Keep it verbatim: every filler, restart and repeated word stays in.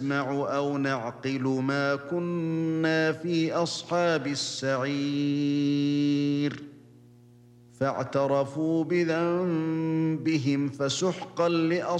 نسمع أو نعقل ما كنا في أصحاب السعير فاعترفوا بذنبهم فسحقا لأصحاب